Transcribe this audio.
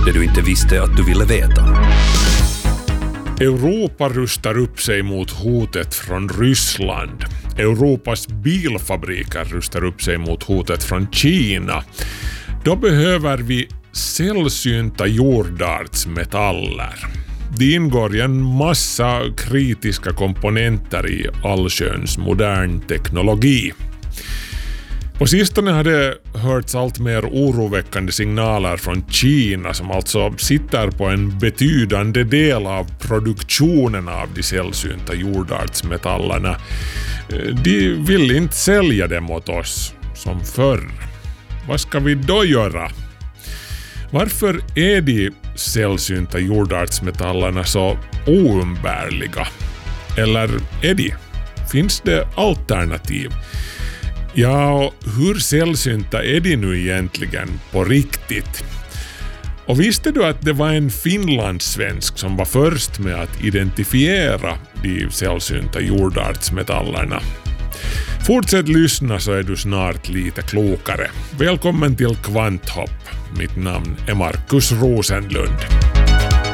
Det du inte visste att du ville veta. Europa rustar upp sig mot hotet från Ryssland. Europas bilfabriker rustar upp sig mot hotet från Kina. Då behöver vi sällsynta jordartsmetaller. Det ingår i en massa kritiska komponenter i allsköns modern teknologi. På sistone har det hörts allt mer oroväckande signaler från Kina som alltså sitter på en betydande del av produktionen av de sällsynta jordartsmetallerna. De vill inte sälja dem åt oss som förr. Vad ska vi då göra? Varför är de sällsynta jordartsmetallerna så oumbärliga? Eller är de? Finns det alternativ? Ja, och hur sällsynta är de nu egentligen på riktigt? Och visste du att det var en finlandssvensk som var först med att identifiera de sällsynta jordartsmetallerna? Fortsätt lyssna så är du snart lite klokare. Välkommen till Kvanthopp. Mitt namn är Markus Rosenlund.